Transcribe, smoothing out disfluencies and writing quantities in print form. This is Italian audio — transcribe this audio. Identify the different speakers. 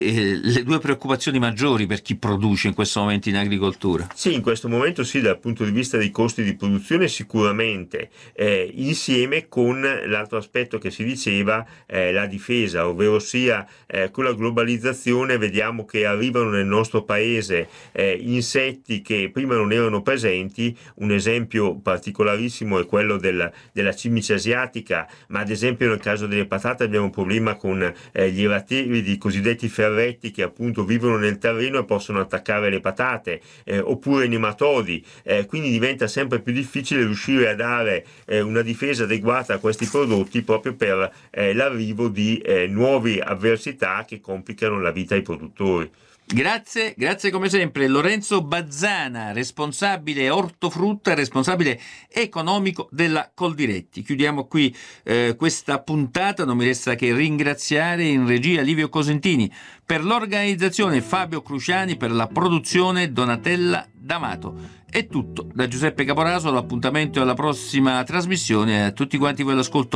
Speaker 1: le due preoccupazioni maggiori per chi produce in questo momento in agricoltura.
Speaker 2: Sì, in questo momento sì, dal punto di vista dei costi di produzione sicuramente, insieme con l'altro aspetto che si diceva, la difesa, ovvero sia con la globalizzazione vediamo che arrivano nel nostro paese insetti che prima non erano presenti. Un esempio particolarissimo è quello della cimice asiatica, ma ad esempio nel caso delle patate abbiamo un problema con gli iratteri, i cosiddetti ferretti, che appunto vivono nel terreno e possono attaccare le patate, oppure i nematodi, quindi diventa sempre più difficile riuscire a dare una difesa adeguata a questi prodotti, proprio per l'arrivo di nuove avversità che complicano la vita ai produttori.
Speaker 1: Grazie come sempre Lorenzo Bazzana, responsabile ortofrutta e responsabile economico della Coldiretti. Chiudiamo qui questa puntata, non mi resta che ringraziare in regia Livio Cosentini, per l'organizzazione Fabio Cruciani, per la produzione Donatella D'Amato. È tutto da Giuseppe Caporaso, l'appuntamento è alla prossima trasmissione, a tutti quanti voi l'ascolto.